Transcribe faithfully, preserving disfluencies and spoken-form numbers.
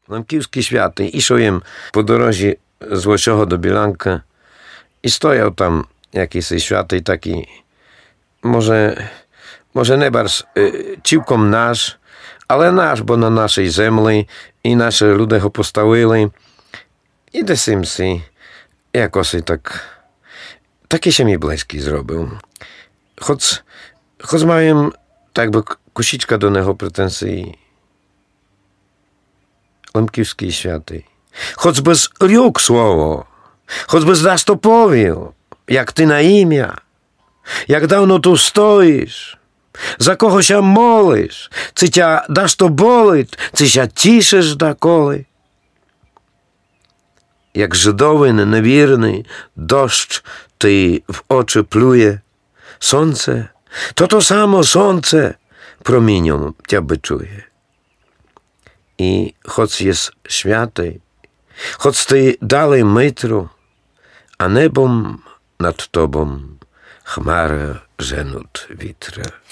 Лемківський святий, ішов їм по дорозі з Лосього до Біланка, і стояв там якийсь святий такий, може, може не барз е, цілком наш, але наш, бо на нашій землі, і наші люди його поставили. І десь їм си, якось так, такий ще мій близький зробив. Хоч, хоч маю, так би, кусічка до нього претензії. Лемківський святий. Хоч би рюк слово, хоч би здасть то повів, як ти на ім'я, як давно tu стоїш, за кого ся молиш, чи тя даш то болить, чи ся тішиш доколи. Jak Żydowy niewierny deszcz ty w oczy pluje, słońce, to to samo słońce promienią cię byczuje. I choć jest święty, choć ty dalej mytru, a nebom nad tobą chmara żenut witra.